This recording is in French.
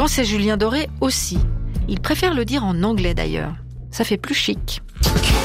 pense à Julien Doré aussi. Il préfère le dire en anglais d'ailleurs. Ça fait plus chic.